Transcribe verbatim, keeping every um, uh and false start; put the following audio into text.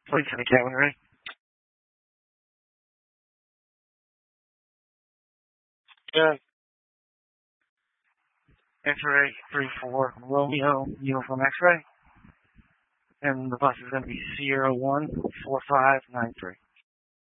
Please indicate when you're ready. Good. X-ray three four Romeo Uniform X-ray. And the bus is going to be Sierra one four five nine three.